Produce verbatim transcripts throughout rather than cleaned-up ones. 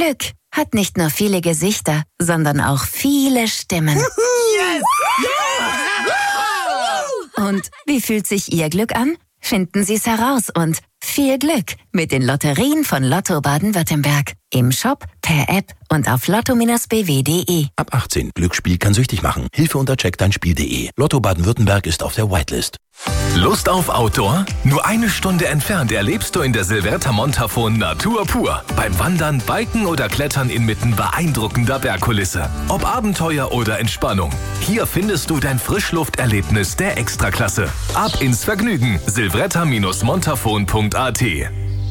Glück hat nicht nur viele Gesichter, sondern auch viele Stimmen. Yes! Und wie fühlt sich Ihr Glück an? Finden Sie es heraus und viel Glück mit den Lotterien von Lotto Baden-Württemberg. Im Shop, per App und auf lotto b w punkt de. Ab achtzehn. Glücksspiel kann süchtig machen. Hilfe unter check dein spiel punkt de. Lotto Baden-Württemberg ist auf der Whitelist. Lust auf Outdoor? Nur eine Stunde entfernt erlebst du in der Silvretta Montafon Natur pur. Beim Wandern, Biken oder Klettern inmitten beeindruckender Bergkulisse. Ob Abenteuer oder Entspannung. Hier findest du dein Frischlufterlebnis der Extraklasse. Ab ins Vergnügen. silvretta montafon punkt a t.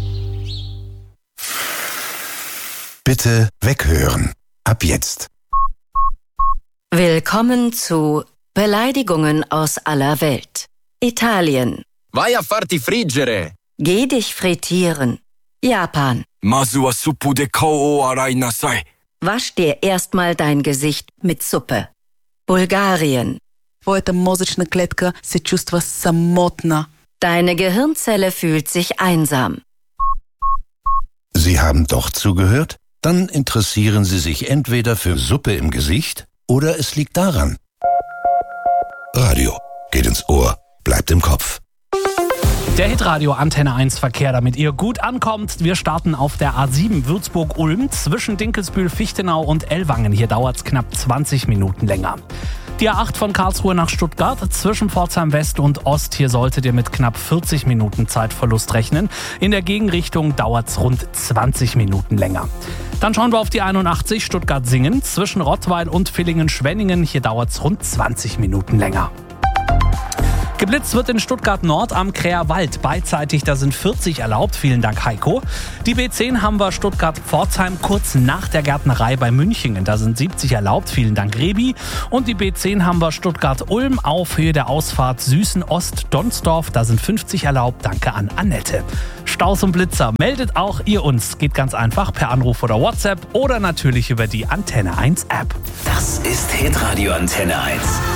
Bitte weghören. Ab jetzt. Willkommen zu Beleidigungen aus aller Welt. Italien. Vai a farti friggere. Geh dich frittieren. Japan. Mazu wa suppu de kao o arai nasai. Wasch dir erstmal dein Gesicht mit Suppe. Bulgarien. Твоята мозъчна клетка се чувства самотна. Deine Gehirnzelle fühlt sich einsam. Sie haben doch zugehört? Dann interessieren Sie sich entweder für Suppe im Gesicht oder es liegt daran. Radio geht ins Ohr, bleibt im Kopf. Der Hitradio Antenne eins Verkehr, damit ihr gut ankommt. Wir starten auf der A sieben Würzburg-Ulm zwischen Dinkelsbühl, Fichtenau und Ellwangen. Hier dauert es knapp zwanzig Minuten länger. Die A acht von Karlsruhe nach Stuttgart zwischen Pforzheim West und Ost. Hier solltet ihr mit knapp vierzig Minuten Zeitverlust rechnen. In der Gegenrichtung dauert es rund zwanzig Minuten länger. Dann schauen wir auf die einundachtzig Stuttgart-Singen zwischen Rottweil und Villingen-Schwenningen. Hier dauert es rund zwanzig Minuten länger. Geblitzt wird in Stuttgart Nord am Kräher Wald. Beidseitig, da sind vierzig erlaubt. Vielen Dank, Heiko. Die B zehn haben wir Stuttgart-Pforzheim kurz nach der Gärtnerei bei Münchingen. Da sind siebzig erlaubt. Vielen Dank, Rebi. Und die B zehn haben wir Stuttgart-Ulm auf Höhe der Ausfahrt Süßen-Ost-Donsdorf. Da sind fünfzig erlaubt. Danke an Annette. Staus und Blitzer meldet auch ihr uns. Geht ganz einfach per Anruf oder WhatsApp oder natürlich über die Antenne eins App. Das ist Hitradio Antenne eins.